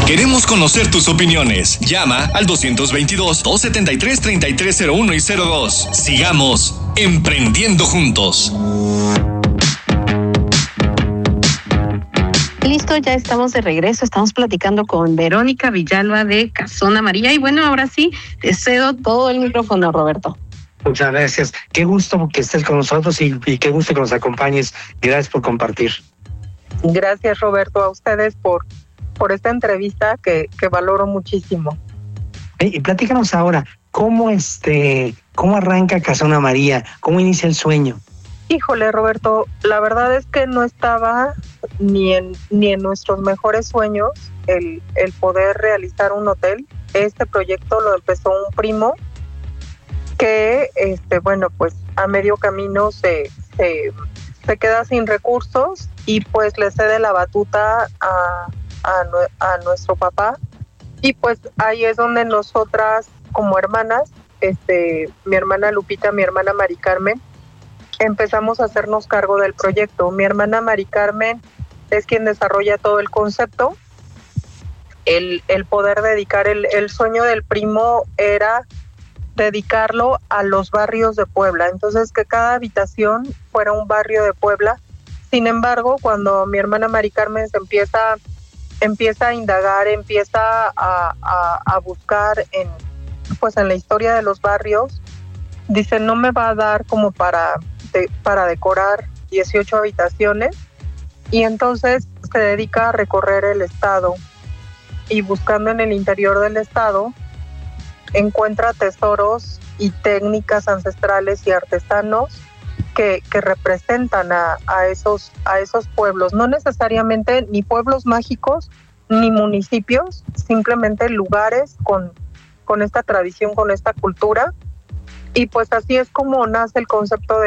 Queremos conocer tus opiniones. Llama al 222-273-3301 y 02. Sigamos emprendiendo juntos. Listo, ya estamos de regreso. Estamos platicando con Verónica Villalba de Casona María. Y bueno, ahora sí, te cedo todo el micrófono, Roberto. Muchas gracias. Qué gusto que estés con nosotros y qué gusto que nos acompañes. Gracias por compartir. Gracias, Roberto, a ustedes por esta entrevista que valoro muchísimo. Y platícanos ahora, ¿cómo arranca Casona María? ¿Cómo inicia el sueño? Híjole, Roberto, la verdad es que no estaba ni en nuestros mejores sueños el poder realizar un hotel. Este proyecto lo empezó un primo que, bueno, pues a medio camino se queda sin recursos y pues le cede la batuta a nuestro papá, y pues ahí es donde nosotras como hermanas, mi hermana Lupita, mi hermana Mari Carmen, empezamos a hacernos cargo del proyecto. Mi hermana Mari Carmen es quien desarrolla todo el concepto, el poder dedicar, el sueño del primo era dedicarlo a los barrios de Puebla, entonces que cada habitación fuera un barrio de Puebla. Sin embargo, cuando mi hermana Mari Carmen se empieza a indagar, empieza a buscar en la historia de los barrios, dice, no me va a dar como para decorar 18 habitaciones, y entonces se dedica a recorrer el estado, y buscando en el interior del estado encuentra tesoros y técnicas ancestrales y artesanos que representan a esos pueblos, no necesariamente ni pueblos mágicos ni municipios, simplemente lugares con esta tradición, con esta cultura. Y pues así es como nace el concepto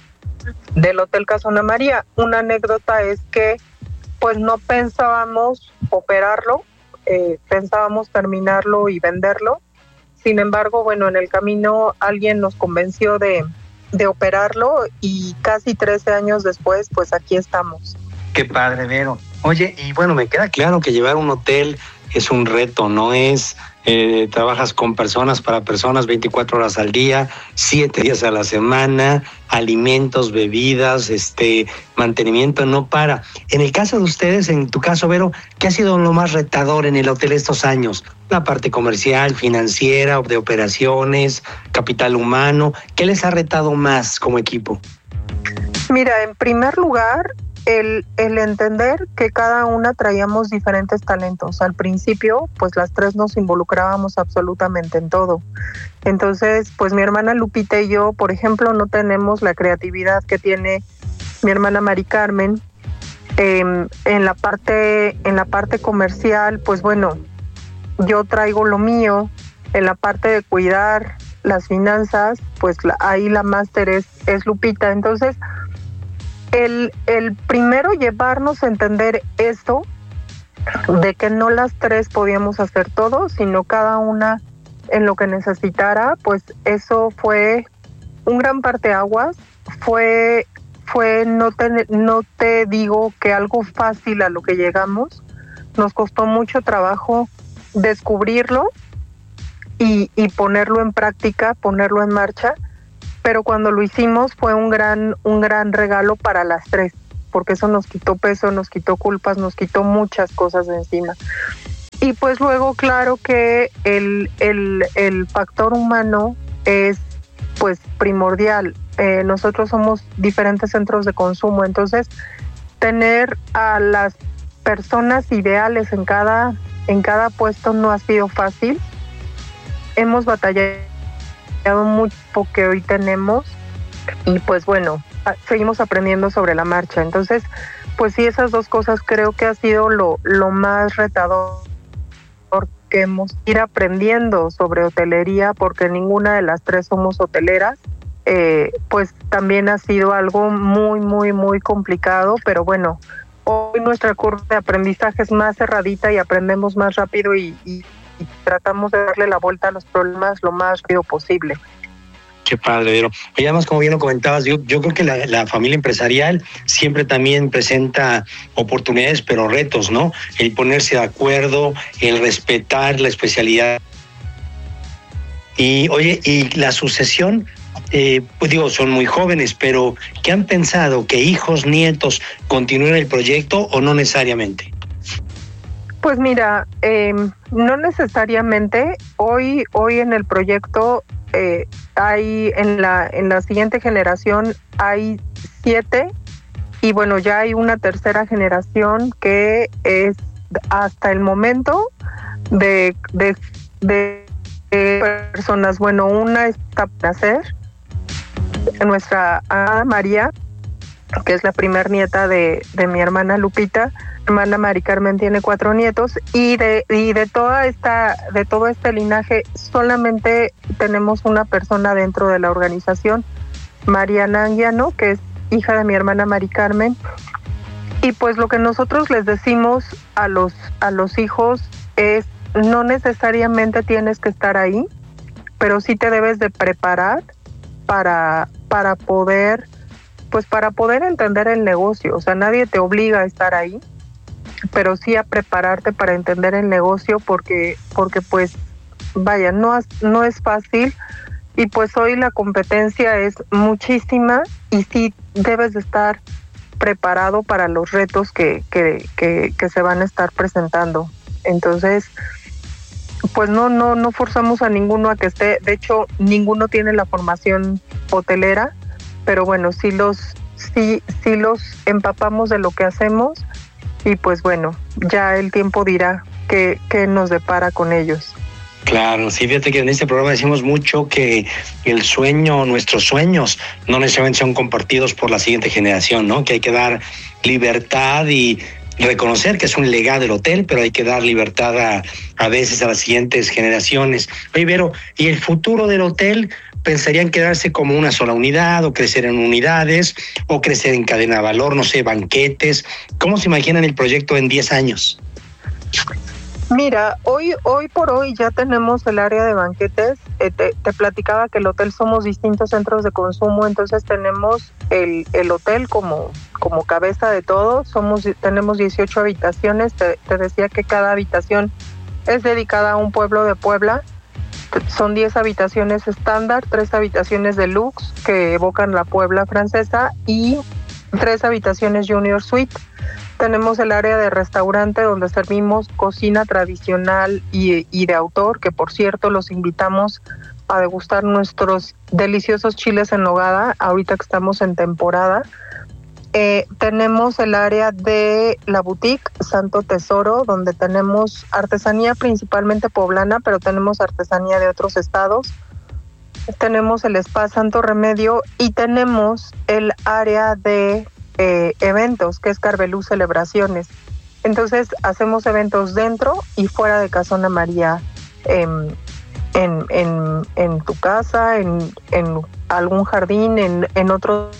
del Hotel Casona María. Una anécdota es que pues no pensábamos operarlo, pensábamos terminarlo y venderlo. Sin embargo, bueno, en el camino alguien nos convenció de operarlo, y casi 13 años después, pues aquí estamos. Qué padre, Vero. Oye, y bueno, me queda claro que llevar un hotel es un reto, no es, trabajas con personas, para personas 24 horas al día, 7 días a la semana, alimentos, bebidas, mantenimiento, no para. En el caso de ustedes, en tu caso, Vero, ¿qué ha sido lo más retador en el hotel estos años? La parte comercial, financiera, de operaciones, capital humano, ¿qué les ha retado más como equipo? Mira, en primer lugar, el entender que cada una traíamos diferentes talentos. Al principio, pues las tres nos involucrábamos absolutamente en todo. Entonces, pues mi hermana Lupita y yo, por ejemplo, no tenemos la creatividad que tiene mi hermana Mari Carmen. En la parte comercial, pues bueno, yo traigo lo mío. En la parte de cuidar las finanzas, pues ahí la máster es Lupita. Entonces, el primero llevarnos a entender esto, de que no las tres podíamos hacer todo, sino cada una en lo que necesitara, pues eso fue un gran parteaguas. Fue no te digo que algo fácil a lo que llegamos. Nos costó mucho trabajo descubrirlo y ponerlo en práctica, ponerlo en marcha. Pero cuando lo hicimos fue un gran regalo para las tres, porque eso nos quitó peso, nos quitó culpas, nos quitó muchas cosas de encima. Y pues luego, claro que el factor humano es pues primordial. Nosotros somos diferentes centros de consumo, entonces tener a las personas ideales en cada puesto no ha sido fácil. Hemos batallado mucho que hoy tenemos, y pues bueno, seguimos aprendiendo sobre la marcha. Entonces, pues sí, esas dos cosas creo que ha sido lo más retador que hemos ir aprendiendo sobre hotelería, porque ninguna de las tres somos hoteleras. Pues también ha sido algo muy, muy, muy complicado, pero bueno, hoy nuestra curva de aprendizaje es más cerradita y aprendemos más rápido y tratamos de darle la vuelta a los problemas lo más rápido posible. Qué padre, Vero. Oye, además, como bien lo comentabas, yo creo que la familia empresarial siempre también presenta oportunidades, pero retos, ¿no? El ponerse de acuerdo, el respetar la especialidad. Y, oye, y la sucesión, pues digo, son muy jóvenes, pero ¿qué han pensado? ¿Que hijos, nietos continúen el proyecto o no necesariamente? Pues mira, no necesariamente. Hoy en el proyecto hay en la siguiente generación hay 7 y bueno, ya hay una tercera generación que es hasta el momento de personas. Bueno, una está por nacer, nuestra Ana María, que es la primer nieta de mi hermana Lupita. Mi hermana Mari Carmen tiene 4 nietos y de todo este linaje solamente tenemos una persona dentro de la organización, Mariana Anguiano, que es hija de mi hermana Mari Carmen. Y pues lo que nosotros les decimos a los hijos es: no necesariamente tienes que estar ahí, pero sí te debes de preparar para poder entender el negocio. O sea, nadie te obliga a estar ahí, pero sí a prepararte para entender el negocio, porque pues vaya, no es fácil, y pues hoy la competencia es muchísima y sí debes de estar preparado para los retos que se van a estar presentando. Entonces, pues no forzamos a ninguno a que esté. De hecho, ninguno tiene la formación hotelera, pero bueno, sí los empapamos de lo que hacemos, y pues bueno, ya el tiempo dirá qué nos depara con ellos. Claro, sí, fíjate que en este programa decimos mucho que el sueño, nuestros sueños, no necesariamente son compartidos por la siguiente generación, ¿no? Que hay que dar libertad y reconocer que es un legado del hotel, pero hay que dar libertad a veces a las siguientes generaciones. Oye, Vero, ¿y el futuro del hotel? ¿Pensarían quedarse como una sola unidad, o crecer en unidades, o crecer en cadena de valor, no sé, banquetes? ¿Cómo se imaginan el proyecto en 10 años? Mira, hoy por hoy ya tenemos el área de banquetes. Te platicaba que el hotel somos distintos centros de consumo, entonces tenemos el hotel como cabeza de todo. Tenemos 18 habitaciones. Te decía que cada habitación es dedicada a un pueblo de Puebla. Son 10 habitaciones estándar, 3 habitaciones deluxe que evocan la Puebla francesa y 3 habitaciones junior suite. Tenemos el área de restaurante donde servimos cocina tradicional y de autor, que por cierto los invitamos a degustar nuestros deliciosos chiles en nogada, ahorita que estamos en temporada. Tenemos el área de la boutique Santo Tesoro, donde tenemos artesanía principalmente poblana, pero tenemos artesanía de otros estados. Tenemos el spa Santo Remedio y tenemos el área de eventos, que es Carbelú Celebraciones. Entonces hacemos eventos dentro y fuera de Casona María, en tu casa, en algún jardín, en otros.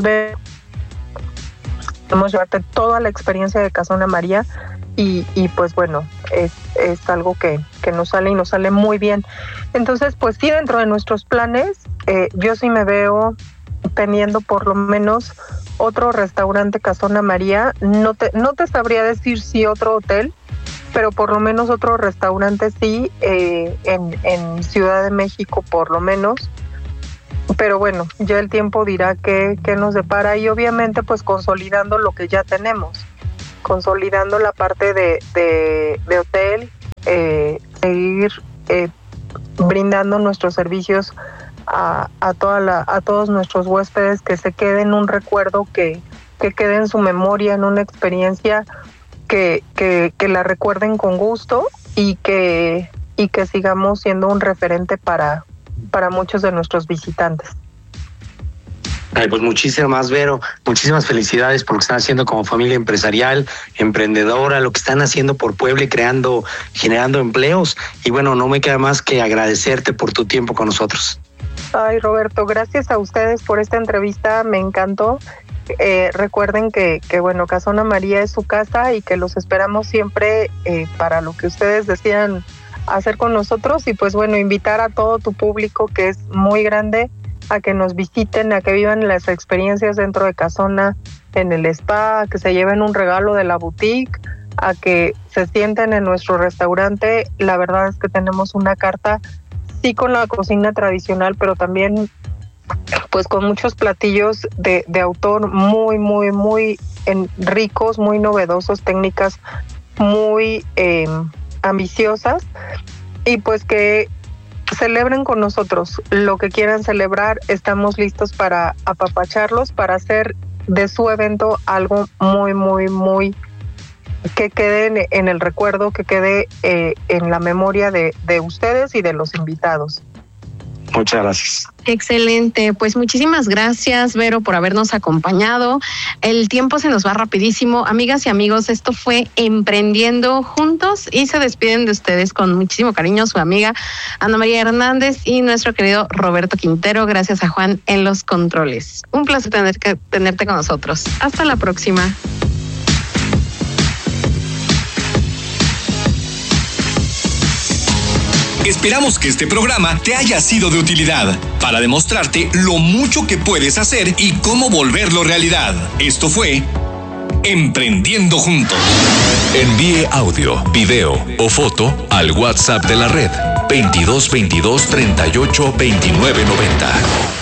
Podemos llevarte toda la experiencia de Casona María y pues bueno, es algo que nos sale muy bien. Entonces, pues sí, dentro de nuestros planes, yo sí me veo teniendo por lo menos otro restaurante Casona María. No te sabría decir si otro hotel, pero por lo menos otro restaurante sí, en Ciudad de México por lo menos. Pero bueno, ya el tiempo dirá qué nos depara, y obviamente pues consolidando lo que ya tenemos, consolidando la parte de hotel, seguir brindando nuestros servicios a todos nuestros huéspedes, que se quede en un recuerdo, que quede en su memoria, en una experiencia que la recuerden con gusto, y que sigamos siendo un referente para muchos de nuestros visitantes. Ay, pues muchísimas, Vero, muchísimas felicidades por lo que están haciendo como familia empresarial, emprendedora, lo que están haciendo por Puebla y generando empleos. Y bueno, no me queda más que agradecerte por tu tiempo con nosotros. Ay, Roberto, gracias a ustedes por esta entrevista, me encantó. Recuerden que bueno, Casona María es su casa y que los esperamos siempre para lo que ustedes decidan hacer con nosotros, y pues bueno, invitar a todo tu público, que es muy grande, a que nos visiten, a que vivan las experiencias dentro de Casona, en el spa, a que se lleven un regalo de la boutique, a que se sienten en nuestro restaurante. La verdad es que tenemos una carta, sí, con la cocina tradicional, pero también pues con muchos platillos de autor muy, muy, muy ricos, muy novedosos, técnicas muy ambiciosas, y pues que celebren con nosotros lo que quieran celebrar. Estamos listos para apapacharlos, para hacer de su evento algo muy, muy, muy que quede en el recuerdo, que quede en la memoria de ustedes y de los invitados. Muchas gracias. Excelente, pues muchísimas gracias, Vero, por habernos acompañado. El tiempo se nos va rapidísimo. Amigas y amigos, esto fue Emprendiendo Juntos y se despiden de ustedes con muchísimo cariño su amiga Ana María Hernández y nuestro querido Roberto Quintero. Gracias a Juan en los controles. Un placer tenerte con nosotros. Hasta la próxima. Esperamos que este programa te haya sido de utilidad para demostrarte lo mucho que puedes hacer y cómo volverlo realidad. Esto fue Emprendiendo Juntos. Envíe audio, video o foto al WhatsApp de la red 22 22 38 29 90.